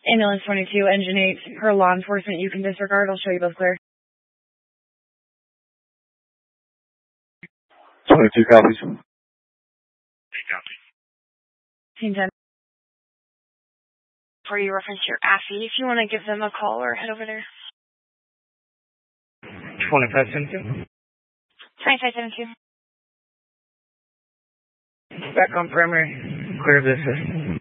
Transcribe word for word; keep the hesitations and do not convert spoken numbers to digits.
Ambulance twenty-two, engine eight, per law enforcement, you can disregard. I'll show you both clear. twenty-two copies. Eight copies. Team ten. Before you reference your A F I, if you want to give them a call or head over there. twenty-five seventy-two. twenty-five seventy-two. Back on primary. Clear this.